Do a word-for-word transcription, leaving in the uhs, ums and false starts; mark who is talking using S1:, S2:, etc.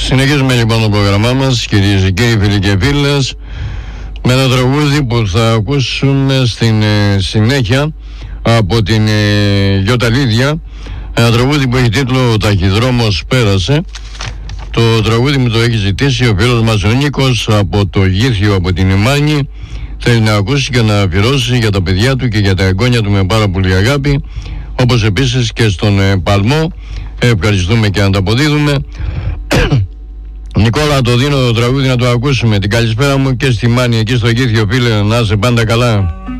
S1: Συνεχίζουμε λοιπόν το πρόγραμμά μας, κυρίες και κύριοι, φίλοι και φίλες, με ένα τραγούδι που θα ακούσουμε στην ε, συνέχεια από την ε, Γιώτα Λίδια. Ένα τραγούδι που έχει τίτλο «Ταχυδρόμος πέρασε». Το τραγούδι μου το έχει ζητήσει ο φίλος μας ο Νίκος από το Γήθιο, από την Ημάνη. Θέλει να ακούσει και να αφιερώσει για τα παιδιά του και για τα εγγόνια του με πάρα πολύ αγάπη, όπως επίσης και στον ε, Παλμό. Ευχαριστούμε και ανταποδίδουμε. Νικόλα, το δίνω το τραγούδι να το ακούσουμε. Την καλησπέρα μου και στη Μάνη εκεί στο Γήθιο, φίλε, να είσαι πάντα καλά.